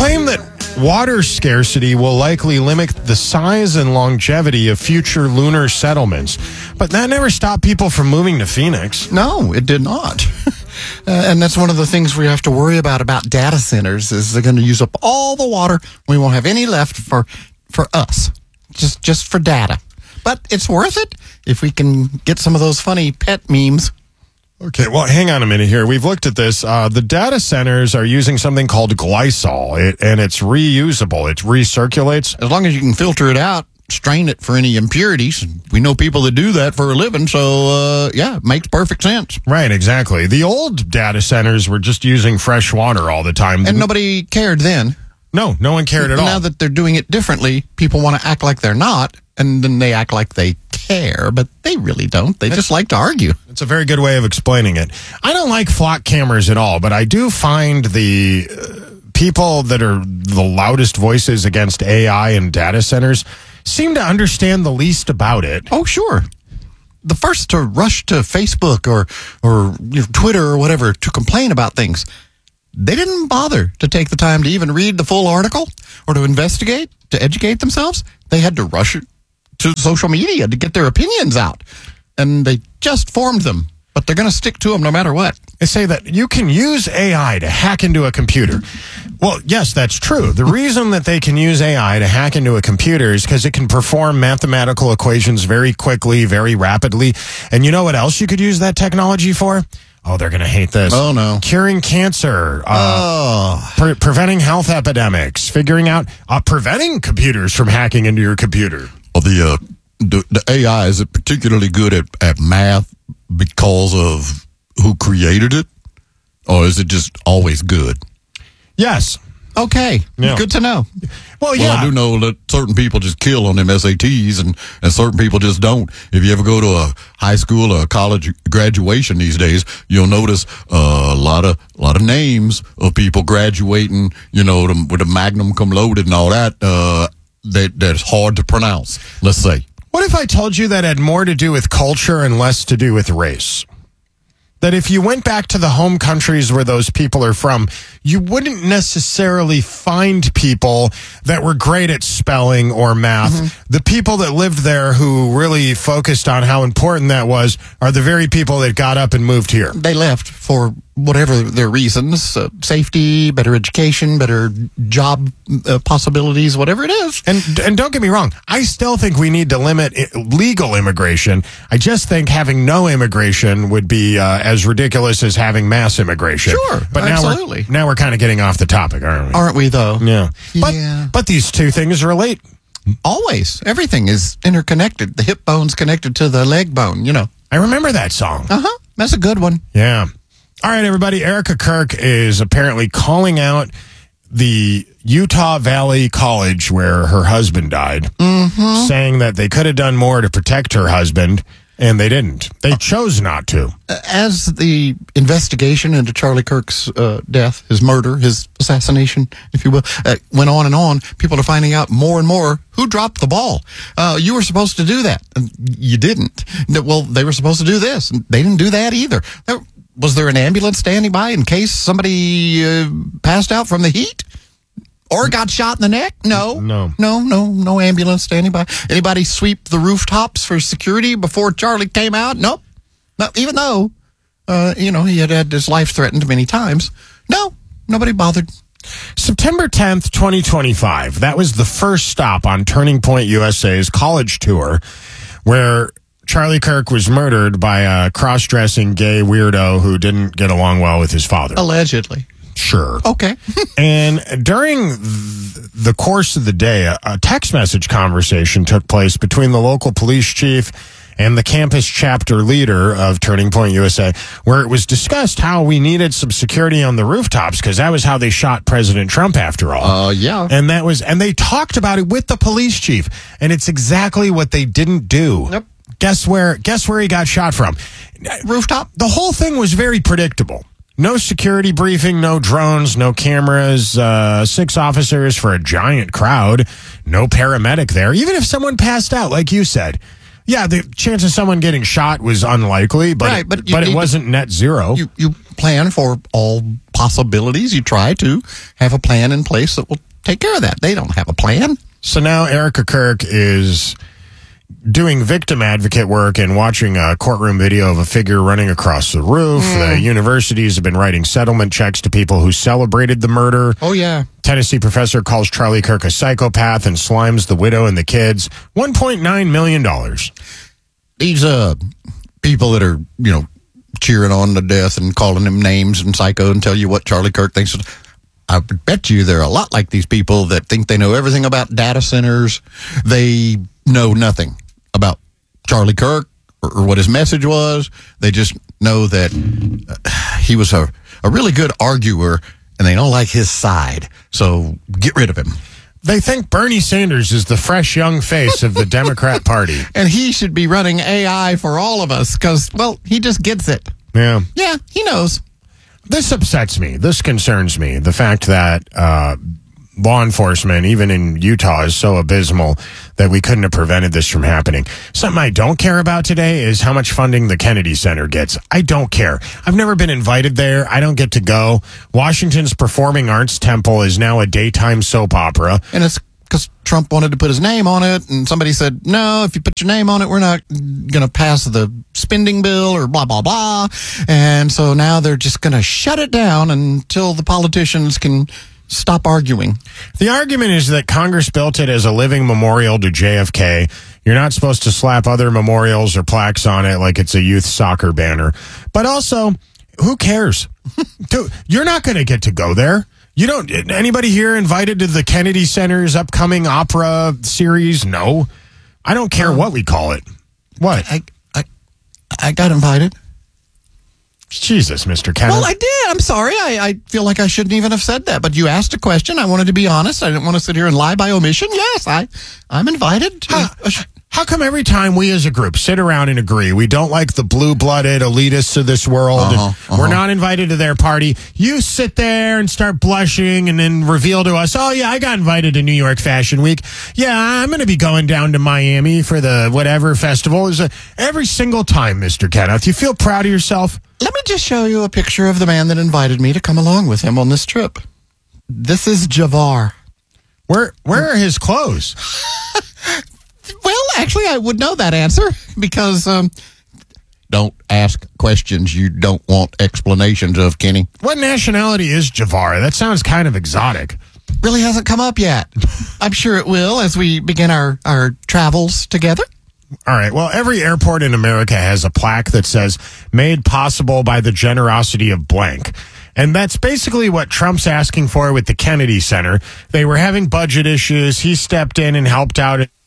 claim that water scarcity will likely limit the size and longevity of future lunar settlements. But that never stopped people from moving to Phoenix. No, it did not. And that's one of the things we have to worry about data centers is they're going to use up all the water. We won't have any left for us, just for data. But it's worth it if we can get some of those funny pet memes. Okay, well, hang on a minute here. We've looked at this. The data centers are using something called glycol, and it's reusable. It recirculates. As long as you can filter it out, strain it for any impurities. We know people that do that for a living, so, it makes perfect sense. Right, exactly. The old data centers were just using fresh water all the time. And nobody cared then. No one cared at all. Now that they're doing it differently, people want to act like they're not, and then they act like they care, but they really don't. They just like to argue. It's a very good way of explaining it. I don't like flock cameras at all, but I do find the people that are the loudest voices against AI and data centers seem to understand the least about it. Oh, sure. The first to rush to Facebook or Twitter or whatever to complain about things, they didn't bother to take the time to even read the full article or to investigate, to educate themselves. They had to rush to social media to get their opinions out. And they just formed them. But they're going to stick to them no matter what. They say that you can use AI to hack into a computer. Well, yes, that's true. The reason that they can use AI to hack into a computer is because it can perform mathematical equations very quickly, very rapidly. And you know what else you could use that technology for? Oh, they're going to hate this. Oh, no. Curing cancer. Preventing health epidemics. Figuring out, preventing computers from hacking into your computer. Well, the AI, is it particularly good at math because of who created it? Or is it just always good? Yes. Okay. Yeah. Good to know. Well, yeah. I do know that certain people just kill on them SATs and certain people just don't. If you ever go to a high school or a college graduation these days, you'll notice a lot of names of people graduating, with a magna cum laude and all that, that's hard to pronounce, let's say. What if I told you that had more to do with culture and less to do with race? That if you went back to the home countries where those people are from, you wouldn't necessarily find people that were great at spelling or math. Mm-hmm. The people that lived there who really focused on how important that was are the very people that got up and moved here. They left for whatever their reasons, safety, better education, better job possibilities, whatever it is. And don't get me wrong, I still think we need to limit legal immigration. I just think having no immigration would be as ridiculous as having mass immigration. Sure, but absolutely. Now we're kind of getting off the topic, aren't we? Aren't we, though? Yeah. Yeah. But these two things relate. Always. Everything is interconnected. The hip bone's connected to the leg bone, I remember that song. Uh-huh. That's a good one. Yeah. All right, everybody. Erica Kirk is apparently calling out the Utah Valley College where her husband died, saying that they could have done more to protect her husband, and they didn't. They chose not to. As the investigation into Charlie Kirk's death, his murder, his assassination, if you will, went on and on, people are finding out more and more who dropped the ball. You were supposed to do that. And you didn't. Well, they were supposed to do this. And they didn't do that either. Was there an ambulance standing by in case somebody passed out from the heat? Or got shot in the neck? No ambulance standing by. Anybody sweep the rooftops for security before Charlie came out? Nope. No, even though, he had his life threatened many times. No, nobody bothered. September 10th, 2025. That was the first stop on Turning Point USA's college tour, where Charlie Kirk was murdered by a cross-dressing gay weirdo who didn't get along well with his father. Allegedly. Sure. Okay. And during the course of the day, a text message conversation took place between the local police chief and the campus chapter leader of Turning Point USA, where it was discussed how we needed some security on the rooftops because that was how they shot President Trump after all. Yeah. And they talked about it with the police chief, and it's exactly what they didn't do. Yep. Guess where he got shot from? Rooftop. The whole thing was very predictable. No security briefing, no drones, no cameras, 6 officers for a giant crowd, no paramedic there. Even if someone passed out, like you said, yeah, the chance of someone getting shot was unlikely, but, right, but it wasn't net zero. You plan for all possibilities. You try to have a plan in place that will take care of that. They don't have a plan. So now Erica Kirk is doing victim advocate work and watching a courtroom video of a figure running across the roof. The universities have been writing settlement checks to people who celebrated the murder. Oh, yeah. Tennessee professor calls Charlie Kirk a psychopath and slimes the widow and the kids. $1.9 million. These people that are, cheering on to death and calling him names and psycho and tell you what Charlie Kirk thinks. I would bet you they're a lot like these people that think they know everything about data centers. They know nothing about Charlie Kirk or what his message was. They just know that he was a really good arguer, and they don't like his side. So get rid of him. They think Bernie Sanders is the fresh young face of the Democrat Party. And he should be running AI for all of us because, well, he just gets it. Yeah. Yeah, he knows. This upsets me. This concerns me. The fact that law enforcement, even in Utah, is so abysmal that we couldn't have prevented this from happening. Something I don't care about today is how much funding the Kennedy Center gets. I don't care. I've never been invited there. I don't get to go. Washington's Performing Arts Temple is now a daytime soap opera. And it's because Trump wanted to put his name on it, and somebody said, no, if you put your name on it, we're not going to pass the spending bill or blah, blah, blah. And so now they're just going to shut it down until the politicians can stop arguing. The argument is that Congress built it as a living memorial to JFK. You're not supposed to slap other memorials or plaques on it like it's a youth soccer banner. But also, who cares? Dude, you're not going to get to go there. You don't. Anybody here invited to the Kennedy Center's upcoming opera series? No. I don't care what we call it. What? I got invited. Jesus, Mr. Kenneth. Well, I did. I'm sorry. I feel like I shouldn't even have said that. But you asked a question. I wanted to be honest. I didn't want to sit here and lie by omission. Yes, I'm invited. How come every time we as a group sit around and agree we don't like the blue-blooded elitists of this world, we're not invited to their party, you sit there and start blushing and then reveal to us, oh, yeah, I got invited to New York Fashion Week. Yeah, I'm going to be going down to Miami for the whatever festival. Every single time, Mr. Kenneth. You feel proud of yourself? Let me just show you a picture of the man that invited me to come along with him on this trip. This is Javar. Where are his clothes? Well, actually, I would know that answer because don't ask questions you don't want explanations of, Kenny. What nationality is Javar? That sounds kind of exotic. Really hasn't come up yet. I'm sure it will as we begin our travels together. All right. Well, every airport in America has a plaque that says, made possible by the generosity of blank. And that's basically what Trump's asking for with the Kennedy Center. They were having budget issues. He stepped in and helped out.